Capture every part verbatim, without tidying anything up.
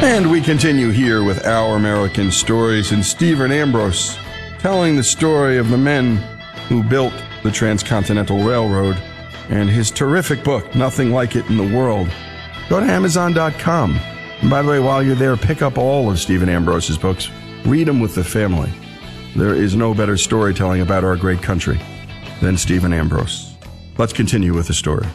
And we continue here with Our American Stories and Stephen Ambrose telling the story of the men who built the Transcontinental Railroad and his terrific book, Nothing Like It in the World. Go to Amazon dot com. And by the way, while you're there, pick up all of Stephen Ambrose's books. Read them with the family. There is no better storytelling about our great country than Stephen Ambrose. Let's continue with the story.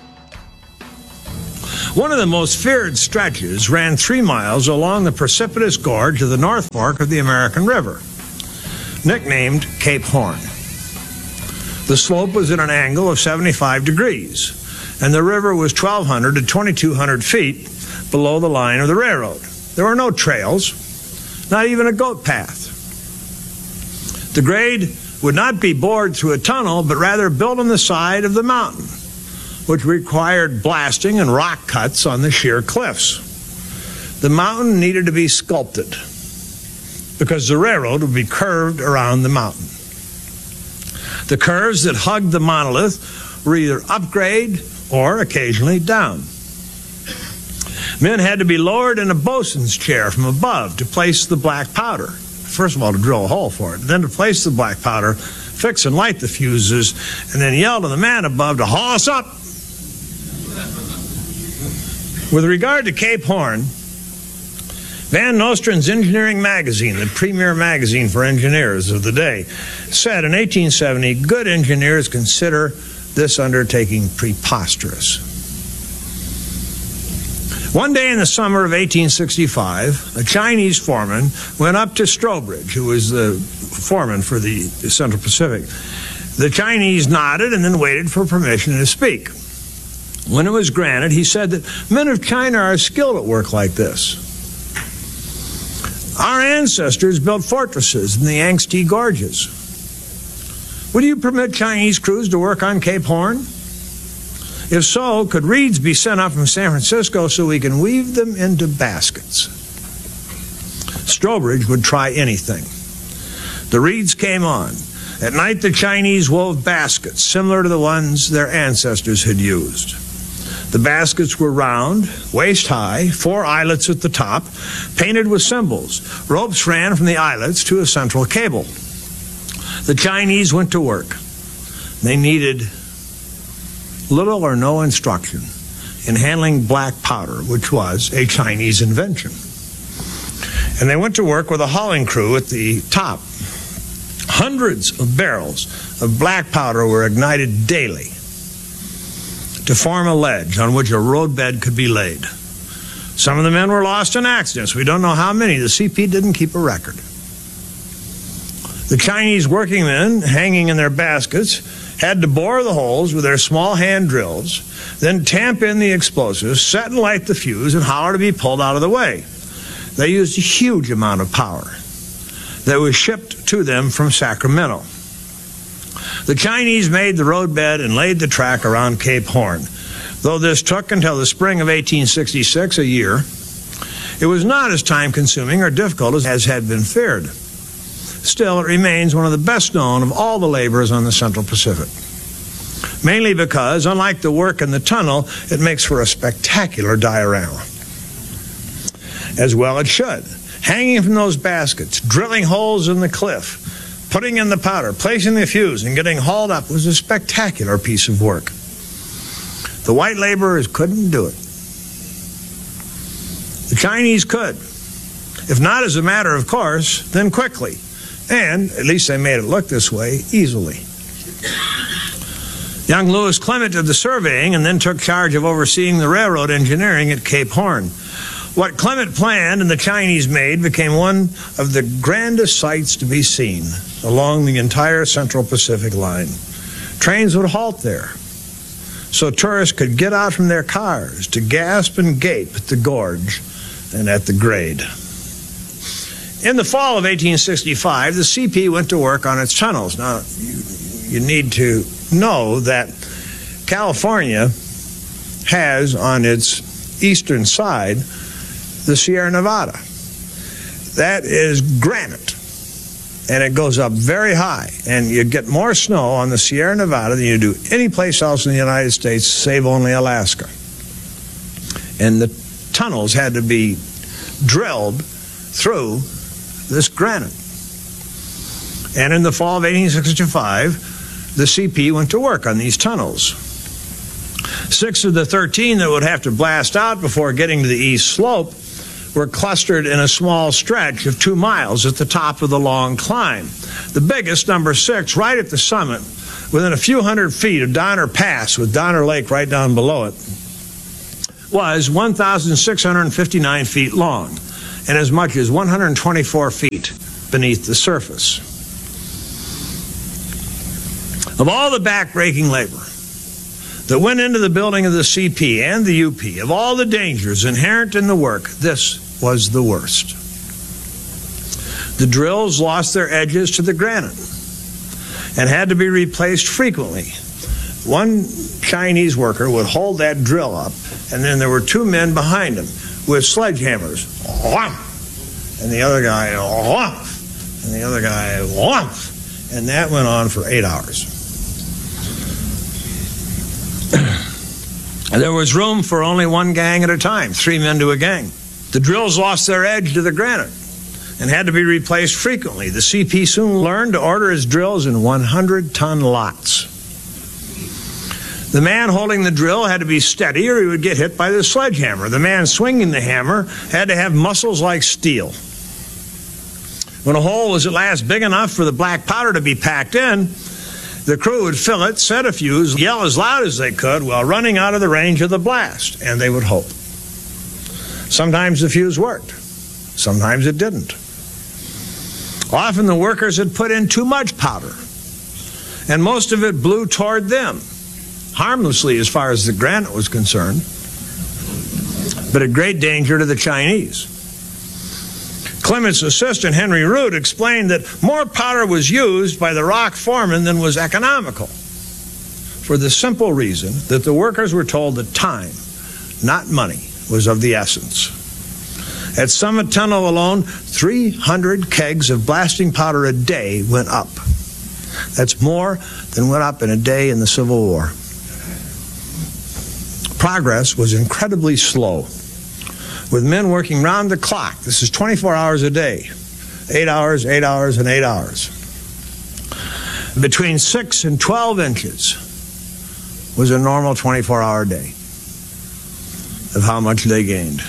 One of the most feared stretches ran three miles along the precipitous gorge of the North Fork of the American River, nicknamed Cape Horn. The slope was at an angle of seventy-five degrees, and the river was twelve hundred to twenty-two hundred feet below the line of the railroad. There were no trails, not even a goat path. The grade would not be bored through a tunnel, but rather built on the side of the mountain, which required blasting and rock cuts on the sheer cliffs. The mountain needed to be sculpted because the railroad would be curved around the mountain. The curves that hugged the monolith were either upgrade or occasionally down. Men had to be lowered in a bosun's chair from above to place the black powder. First of all, to drill a hole for it, then to place the black powder, fix and light the fuses, and then yell to the man above to haul us up. With regard to Cape Horn, Van Nostrand's Engineering Magazine, the premier magazine for engineers of the day, said in eighteen seventy, good engineers consider this undertaking preposterous. One day in the summer of eighteen sixty-five, a Chinese foreman went up to Strobridge, who was the foreman for the Central Pacific. The Chinese nodded and then waited for permission to speak. When it was granted, he said that men of China are skilled at work like this. Our ancestors built fortresses in the Yangtze Gorges. Would you permit Chinese crews to work on Cape Horn? If so, could reeds be sent up from San Francisco so we can weave them into baskets? Strobridge would try anything. The reeds came on. At night, the Chinese wove baskets similar to the ones their ancestors had used. The baskets were round, waist-high, four eyelets at the top, painted with symbols. Ropes ran from the eyelets to a central cable. The Chinese went to work. They needed little or no instruction in handling black powder, which was a Chinese invention. And they went to work with a hauling crew at the top. Hundreds of barrels of black powder were ignited daily to form a ledge on which a roadbed could be laid. Some of the men were lost in accidents. We don't know how many. The C P didn't keep a record. The Chinese working men, hanging in their baskets, had to bore the holes with their small hand drills, then tamp in the explosives, set and light the fuse, and holler to be pulled out of the way. They used a huge amount of power that was shipped to them from Sacramento. The Chinese made the roadbed and laid the track around Cape Horn. Though this took until the spring of eighteen sixty-six, a year, it was not as time-consuming or difficult as had been feared. Still, it remains one of the best known of all the labors on the Central Pacific. Mainly because, unlike the work in the tunnel, it makes for a spectacular diorama. As well it should. Hanging from those baskets, drilling holes in the cliff, putting in the powder, placing the fuse, and getting hauled up was a spectacular piece of work. The white laborers couldn't do it. The Chinese could. If not as a matter of course, then quickly. And, at least they made it look this way, easily. Young Lewis Clement did the surveying and then took charge of overseeing the railroad engineering at Cape Horn. What Clement planned and the Chinese made became one of the grandest sights to be seen along the entire Central Pacific line. Trains would halt there so tourists could get out from their cars to gasp and gape at the gorge and at the grade. In the fall of eighteen sixty-five, the C P went to work on its tunnels. Now, you, you need to know that California has on its eastern side the Sierra Nevada. That is granite, and it goes up very high, and you get more snow on the Sierra Nevada than you do any place else in the United States, save only Alaska. And the tunnels had to be drilled through this granite. And in the fall of eighteen sixty-five, the C P went to work on these tunnels. Six of the thirteen that would have to blast out before getting to the east slope were clustered in a small stretch of two miles at the top of the long climb. The biggest, number six, right at the summit, within a few hundred feet of Donner Pass, with Donner Lake right down below it, was one thousand six hundred fifty-nine feet long and as much as one hundred twenty-four feet beneath the surface. Of all the backbreaking labor that went into the building of the C P and the U P, of all the dangers inherent in the work, this was the worst. The drills lost their edges to the granite and had to be replaced frequently. One Chinese worker would hold that drill up, and then there were two men behind him with sledgehammers. And the other guy, and the other guy, and that went on for eight hours. There was room for only one gang at a time, three men to a gang. The drills lost their edge to the granite and had to be replaced frequently. The C P soon learned to order his drills in one hundred ton lots. The man holding the drill had to be steady or he would get hit by the sledgehammer. The man swinging the hammer had to have muscles like steel. When a hole was at last big enough for the black powder to be packed in, the crew would fill it, set a fuse, yell as loud as they could while running out of the range of the blast, and they would hope. Sometimes the fuse worked. Sometimes it didn't. Often the workers had put in too much powder, and most of it blew toward them, harmlessly as far as the granite was concerned, but at great danger to the Chinese. Clement's assistant, Henry Root, explained that more powder was used by the rock foreman than was economical, for the simple reason that the workers were told that time, not money, was of the essence. At Summit Tunnel alone, three hundred kegs of blasting powder a day went up. That's more than went up in a day in the Civil War. Progress was incredibly slow, with men working round the clock. This is twenty-four hours a day, eight hours, eight hours, and eight hours. Between six and twelve inches was a normal twenty-four hour day of how much they gained.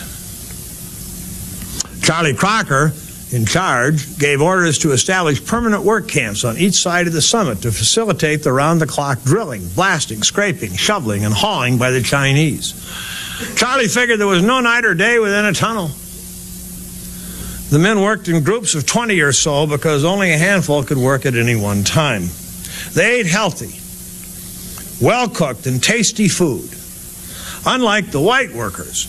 Charlie Crocker, in charge, gave orders to establish permanent work camps on each side of the summit to facilitate the round-the-clock drilling, blasting, scraping, shoveling, and hauling by the Chinese. Charlie figured there was no night or day within a tunnel. The men worked in groups of twenty or so because only a handful could work at any one time. They ate healthy, well-cooked, and tasty food, unlike the white workers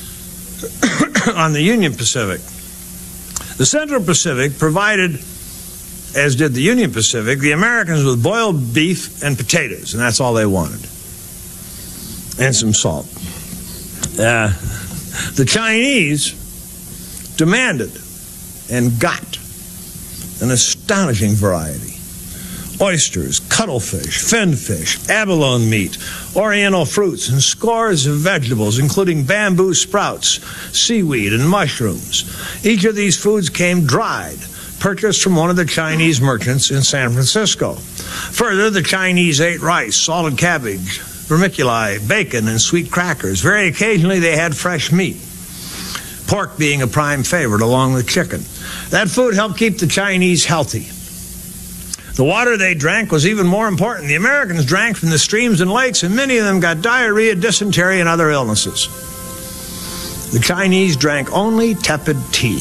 on the Union Pacific. The Central Pacific provided, as did the Union Pacific, the Americans with boiled beef and potatoes, and that's all they wanted, and some salt. Uh, the Chinese demanded and got an astonishing variety. Oysters, cuttlefish, finned fish, abalone meat, oriental fruits, and scores of vegetables, including bamboo sprouts, seaweed, and mushrooms. Each of these foods came dried, purchased from one of the Chinese merchants in San Francisco. Further, the Chinese ate rice, salted cabbage, vermiculi, bacon, and sweet crackers. Very occasionally they had fresh meat, pork being a prime favorite along with chicken. That food helped keep the Chinese healthy. The water they drank was even more important. The Americans drank from the streams and lakes, and many of them got diarrhea, dysentery, and other illnesses. The Chinese drank only tepid tea.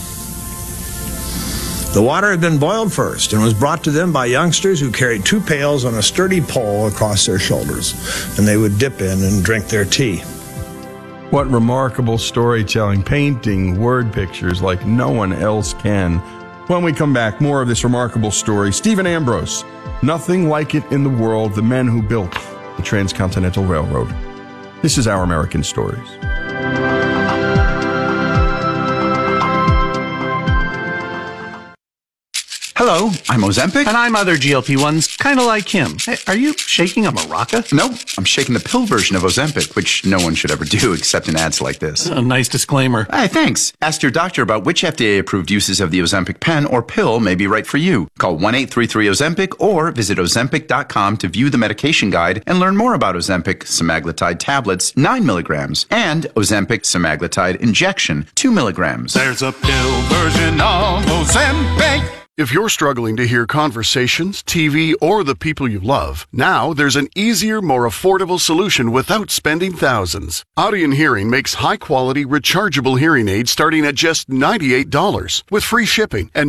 The water had been boiled first and was brought to them by youngsters who carried two pails on a sturdy pole across their shoulders, and they would dip in and drink their tea. What remarkable storytelling, painting word pictures like no one else can. When we come back, more of this remarkable story. Stephen Ambrose, Nothing Like It in the World, the men who built the Transcontinental Railroad. This is Our American Stories. Hello, I'm Ozempic. And I'm other G L P ones, kind of like him. Hey, are you shaking a maraca? No, I'm shaking the pill version of Ozempic, which no one should ever do except in ads like this. A nice disclaimer. Hey, thanks. Ask your doctor about which F D A-approved uses of the Ozempic pen or pill may be right for you. Call one eight three three Ozempic or visit ozempic dot com to view the medication guide and learn more about Ozempic semaglutide tablets, nine milligrams, and Ozempic semaglutide injection, two milligrams. There's a pill version of Ozempic. If you're struggling to hear conversations, T V, or the people you love, now there's an easier, more affordable solution without spending thousands. Audien Hearing makes high-quality, rechargeable hearing aids starting at just ninety-eight dollars with free shipping and